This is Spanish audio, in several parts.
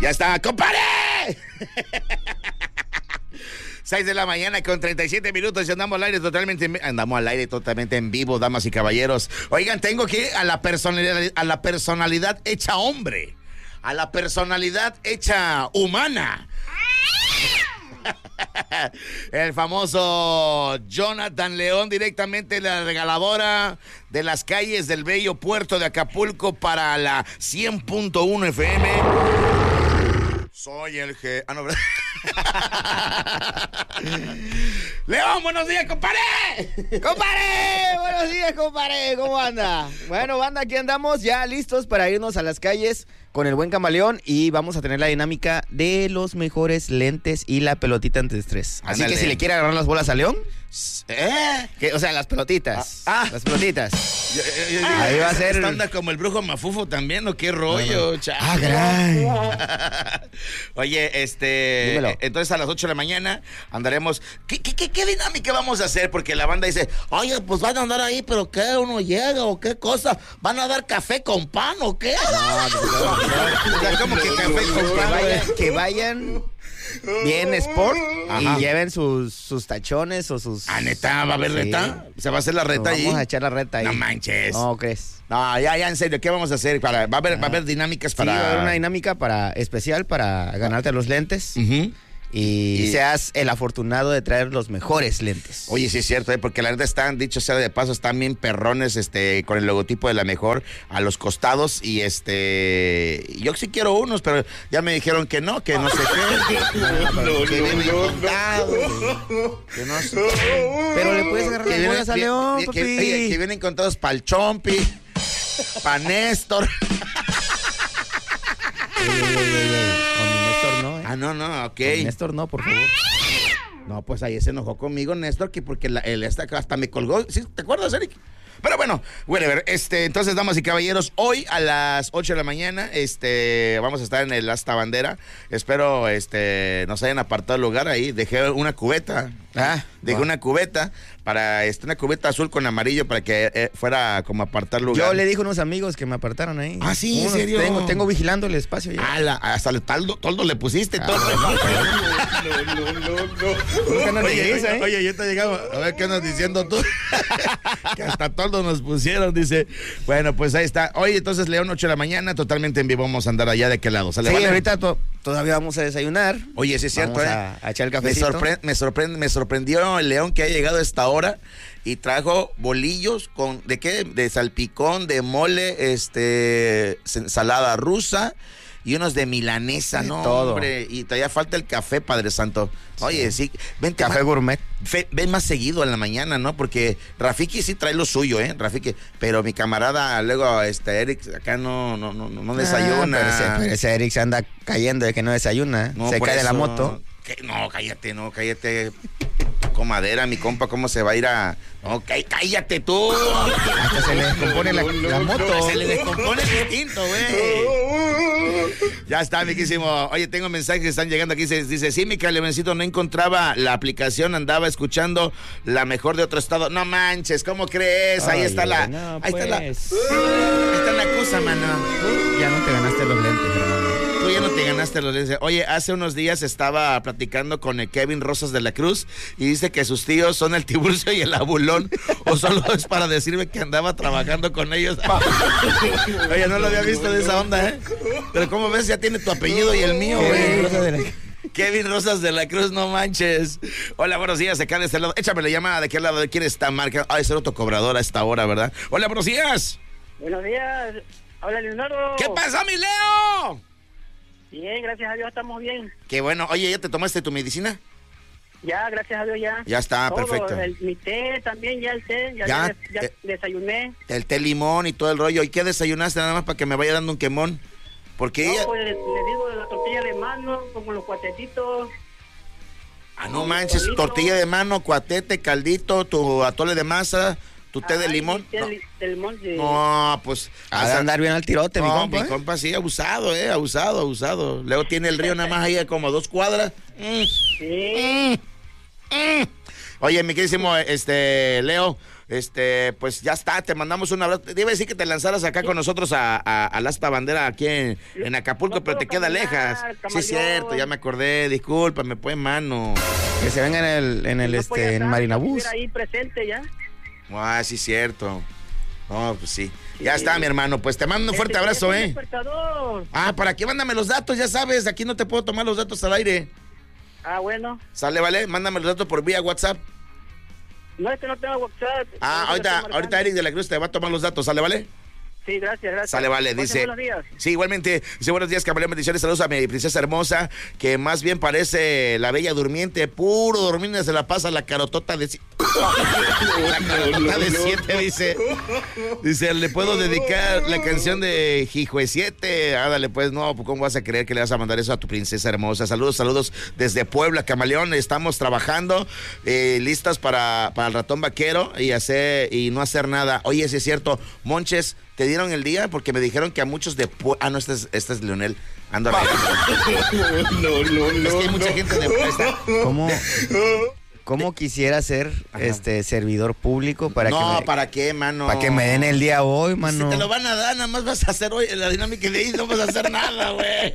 Ya está, compadre. 6 de la mañana con 37 minutos y andamos al aire totalmente en vivo, damas y caballeros. Oigan, tengo aquí a la personalidad hecha hombre, a la personalidad hecha humana. El famoso Jonathan León, directamente de la regaladora de las calles del bello puerto de Acapulco para la 100.1 FM. Soy el G... no, León, buenos días, compadre. ¡Compadre! Buenos días, compadre. ¿Cómo anda? Bueno, banda, aquí andamos ya listos para irnos a las calles con el buen camaleón y vamos a tener la dinámica de los mejores lentes y la pelotita antiestrés. Así Ándale. que si le quiere agarrar las bolas a León, ¿Qué? o sea, las pelotitas. Las pelotitas. Ahí va a ser... ¿Esta onda como el brujo mafufo también o qué rollo, chavo? Caray. Oye, Dímelo. entonces a las 8 de la mañana andaremos. ¿Qué dinámica vamos a hacer? Porque la banda dice, oye, pues van a andar ahí, pero ¿qué? ¿Uno llega o qué cosa? ¿Van a dar café con pan o qué? O sea, ¿cómo que café con pan? Que vayan bien sport. Ajá. Y lleven sus tachones o sus... ¿Neta? ¿Va a haber Sí. reta? ¿Se va a hacer la reta ahí? Vamos a echar la reta ahí. No manches. ¿No crees? No, ya, en serio, ¿qué vamos a hacer? Va a haber dinámicas Sí, para... va a haber una dinámica especial para ganarte los lentes. Ujú. Y seas el afortunado de traer los mejores lentes. Oye, sí es cierto, porque la verdad están, dicho sea de paso, están bien perrones, con el logotipo de la mejor a los costados y yo sí quiero unos, pero ya me dijeron que no sé qué. Que vienen contados, que no sé. Pero le puedes agarrar las bolas a León, papi. que vienen contados pa'l Chompi, pa' Néstor. Con mi Néstor no, No, ok. Con Néstor no, por favor. No, pues ahí se enojó conmigo Néstor, que porque hasta me colgó. ¿Sí? ¿Te acuerdas, Eric? Pero bueno, whatever. Entonces, damas y caballeros, hoy a las 8 de la mañana, vamos a estar en el Asta Bandera. Espero, nos hayan apartado el lugar ahí. Dejé una cubeta. Dejé una cubeta para, una cubeta azul con amarillo para que fuera como apartar lugar. Yo le dije a unos amigos que me apartaron ahí. Ah, sí, ¿en serio? Tengo vigilando el espacio ya. Hasta el toldo le pusiste. No. Oye, yo te llegaba, a ver qué andas diciendo tú. Que hasta toldo nos pusieron, dice. Bueno, pues ahí está. Oye, entonces León, 8 de la mañana, totalmente en vivo. Vamos a andar allá de qué lado. ¿Sale? Sí, ¿Vale? ahorita todavía vamos a desayunar. Oye, sí es cierto, Vamos a echar el cafecito. Me sorprendió el León que ha llegado a esta hora y trajo bolillos ¿de qué? De salpicón, de mole, ensalada rusa y unos de milanesa, ¿no? Todo. Hombre, y todavía falta el café, Padre Santo. Oye, sí, vente Café gourmet. ven más seguido en la mañana, ¿no? Porque Rafiki sí trae lo suyo, Rafiki, pero mi camarada luego, Eric, acá no desayuna. Pero ese Eric se anda cayendo de que no desayuna. No, se por cae de la eso. moto. No, cállate. Comadera, mi compa, ¿cómo se va a ir a...? No, cállate tú. Hasta se le descompone la moto. Se le descompone distinto, güey. Ya está, miquísimo. Oye, tengo mensajes que están llegando aquí. Dice, sí, mi Leoncito, no encontraba la aplicación, andaba escuchando la mejor de otro estado. No manches, ¿cómo crees? Ahí Oye, está la... no, ahí está pues. ahí está la cosa, mano. Tú ya no te ganaste los lentes, hermano. Tú ya no te ganaste los lentes. Oye, hace unos días estaba platicando con el Kevin Rosas de la Cruz y dice que sus tíos son el Tiburcio y el Abulón, o solo es para decirme que andaba trabajando con ellos. Oye, no lo había visto de esa onda, Pero como ves, ya tiene tu apellido y el mío, güey. Kevin Rosas de la Cruz, no manches. Hola, buenos días, acá de este lado. Échame la llamada, ¿de qué lado? ¿De quién está marca? Es el autocobrador a esta hora, ¿verdad? Hola, buenos días. Buenos días, habla Leonardo. ¿Qué pasa, mi Leo? Bien, gracias a Dios estamos bien. Qué bueno. Oye, ¿ya te tomaste tu medicina? Ya, gracias a Dios ya. Ya está, todo, perfecto. Mi té también, ya el té, Ya, desayuné. El té limón y todo el rollo. ¿Y qué desayunaste nada más para que me vaya dando un quemón? Porque ella... No, pues, le digo de la tortilla de mano, como los cuatetitos. No manches, tortilla de mano, cuatete, caldito, tu atole de masa, tu té de limón. De limón, sí. No, pues... Ha de andar bien al tirote, mi compa. Mi compa sí, abusado, abusado. Luego tiene el río nada más ahí como 2 cuadras. Sí. Oye, mi queridísimo, Leo, pues ya está, te mandamos un abrazo. Te iba a decir que te lanzaras acá con nosotros al asta bandera aquí en Acapulco, No pero te puedo queda caminar, lejas. Sí, camaleón. es cierto, ya me acordé, discúlpame, pues, mano. Que se venga en Marinabús. Estuviera ahí presente ya. Ah, sí, cierto. No, pues sí. Ya está, mi hermano, pues te mando un fuerte abrazo, Despertador. ¿Para qué? Mándame los datos, ya sabes, aquí no te puedo tomar los datos al aire. Bueno. Sale, ¿vale? Mándame los datos por vía WhatsApp. No, es que no tengo WhatsApp. Ahorita Eric de la Cruz te va a tomar los datos, ¿sale, vale? Sí, gracias. Sale, vale, dice. Buenos días. Sí, igualmente. Dice, buenos días, camaleón, bendiciones, saludos a mi princesa hermosa, que más bien parece la bella durmiente, puro dormir, se la pasa la carotota de... La carotota de 7, dice. Dice, ¿le puedo dedicar la canción de Jijue 7? Ándale, pues, no, ¿cómo vas a creer que le vas a mandar eso a tu princesa hermosa? Saludos desde Puebla, camaleón, estamos trabajando, listas para el ratón vaquero y no hacer nada. Oye, si es cierto, Monches, ¿te dieron el día? Porque me dijeron que a muchos de... no, este es Leonel. Ando a ver. No. Es que hay mucha gente de... ¿Cómo quisiera ser servidor público para ¿para qué, mano? Para que me den el día hoy, mano? Si te lo van a dar, nada más vas a hacer hoy la dinámica de ahí, no vas a hacer nada, güey.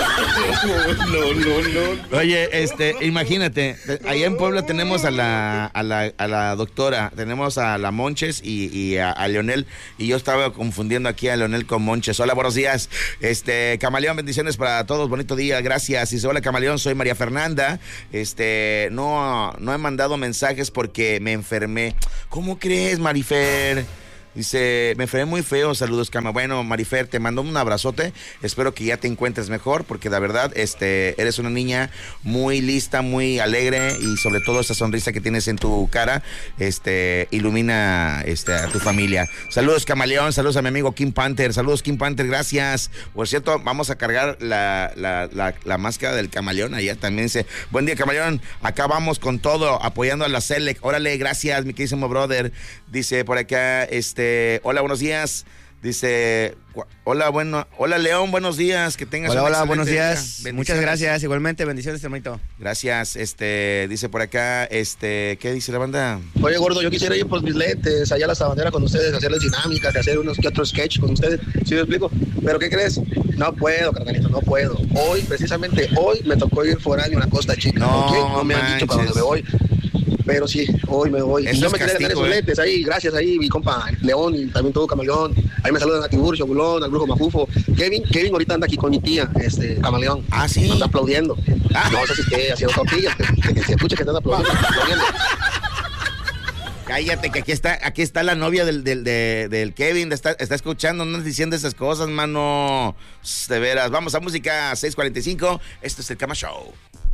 No. Oye, imagínate, allá en Puebla tenemos a la doctora, tenemos a la Monches y a Leonel, y yo estaba confundiendo aquí a Leonel con Monches. Hola, buenos días. Camaleón, bendiciones para todos, bonito día, gracias. Dice, hola, Camaleón, soy María Fernanda. No he mandado mensajes porque me enfermé. ¿Cómo crees, Marifer? Dice, me enfermé muy feo, saludos, Cama. Bueno, Marifer, te mando un abrazote, espero que ya te encuentres mejor, porque la verdad, eres una niña muy lista, muy alegre, y sobre todo esa sonrisa que tienes en tu cara, ilumina, a tu familia. Saludos, Camaleón, saludos a mi amigo Kim Panther, saludos, Kim Panther, gracias. Por cierto, vamos a cargar la máscara del Camaleón, allá también dice, buen día, Camaleón, acá vamos con todo, apoyando a la Selec, órale, gracias, mi queridísimo brother. Dice por acá, hola, buenos días. Dice, hola León, buenos días, que tengas Hola, buenos días. Muchas gracias, igualmente, bendiciones, hermanito. Gracias, dice por acá, ¿qué dice la banda? Oye, gordo, yo quisiera ir por mis lentes allá a la sabandera con ustedes, hacerles dinámicas, hacer unos que otros sketch con ustedes, ¿sí me explico? Pero ¿qué crees? No puedo, carnalito, no puedo. Precisamente hoy, me tocó ir foráneo a la Costa Chica. No me han dicho para dónde me voy. Pero sí, hoy me voy. Eso y yo es me quería ganar castigo, esos lentes ahí, gracias ahí, mi compa León y también todo Camaleón. Ahí me saludan a Tiburcio, Bulón, al Brujo Mafufo. Kevin ahorita anda aquí con mi tía, Camaleón. Ah, sí. Anda aplaudiendo. No sé si esté haciendo tortillas, que se escucha que están aplaudiendo. Cállate, que aquí está la novia del Kevin, está escuchando, no andes diciendo esas cosas, mano. De veras, vamos a música 6:45. Esto es el Cama Show.